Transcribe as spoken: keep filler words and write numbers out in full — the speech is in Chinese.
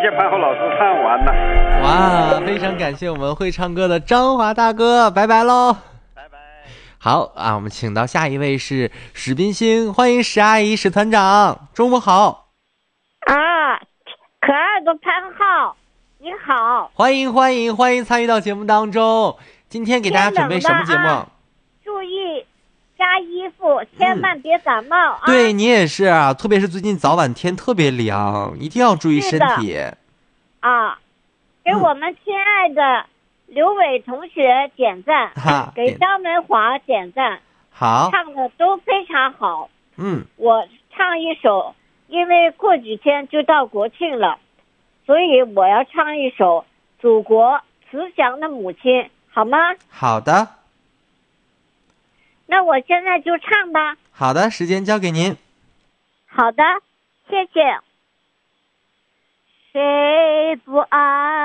谢潘虹老师唱完了。 哇，非常感谢我们会唱歌的张华大哥，拜拜喽。 拜拜。 好啊，我们请到下一位是史宾星，欢迎史阿姨、史团长，中午好。 啊，可爱的潘浩，你好。 欢迎欢迎欢迎参与到节目当中。今天给大家准备什么节目？ 啊、注意加衣服，千万别感冒、嗯、啊！ 对，你也是啊，特别是最近早晚天特别凉，一定要注意身体。 啊，给我们亲爱的刘伟同学点赞， 嗯、 给张文华点赞。 好， 唱的都非常好。 嗯， 我唱一首，因为过几天就到国庆了，所以我要唱一首《祖国慈祥的母亲》，好吗？ 好的。 那我现在就唱吧。 好的，时间交给您。 好的，谢谢。谁不爱